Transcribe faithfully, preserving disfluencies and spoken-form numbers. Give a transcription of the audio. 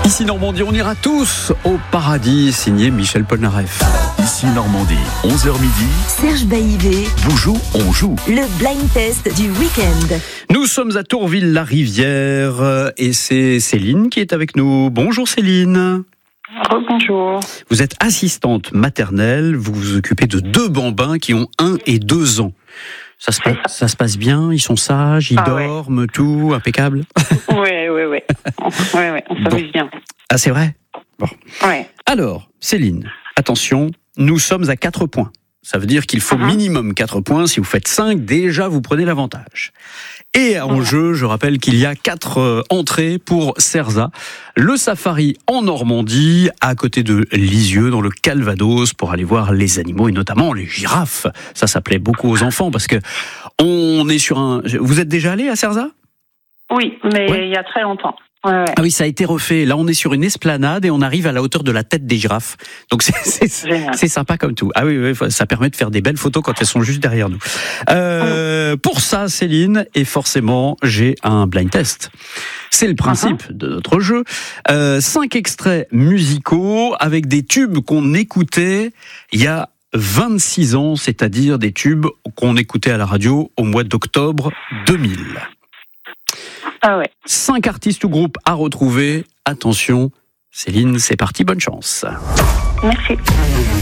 Ici Normandie, on ira tous au paradis, signé Michel Polnareff. Ici Normandie, onze heures midi. Serge Baïvé. Bonjour, on joue. Le blind test du week-end. Nous sommes à Tourville-la-Rivière et c'est Céline qui est avec nous. Bonjour Céline. Bonjour. Vous êtes assistante maternelle, vous vous occupez de deux bambins qui ont un et deux ans. Ça se, pa- ça se passe bien, ils sont sages, ils Ah ouais. dorment, tout, impeccable. Oui, oui, oui. Oui, oui, on s'amuse Bon. bien. Ah, c'est vrai? Bon. Oui. Alors, Céline, attention, nous sommes à quatre points. Ça veut dire qu'il faut Mhm. minimum quatre points. Si vous faites cinq, déjà, vous prenez l'avantage. Et en Mhm. jeu, je rappelle qu'il y a quatre euh, entrées pour Cerza. Le safari en Normandie, à côté de Lisieux, dans le Calvados, pour aller voir les animaux, et notamment les girafes. Ça, ça plaît beaucoup aux enfants, parce que on est sur un... Vous êtes déjà allé à Cerza ? Oui, mais Ouais. il y a très longtemps. Ouais, ouais. Ah oui, ça a été refait. Là, on est sur une esplanade et on arrive à la hauteur de la tête des girafes. Donc, c'est, c'est, Génial. c'est sympa comme tout. Ah oui, oui, ça permet de faire des belles photos quand elles sont juste derrière nous. Euh, pour ça, Céline, et forcément, j'ai un blind test. C'est le principe de notre jeu. Euh, cinq extraits musicaux avec des tubes qu'on écoutait il y a vingt-six ans, c'est-à-dire des tubes qu'on écoutait à la radio au mois d'octobre deux mille. Ah ouais. Cinq artistes ou groupes à retrouver. Attention, Céline, c'est parti, bonne chance. Merci.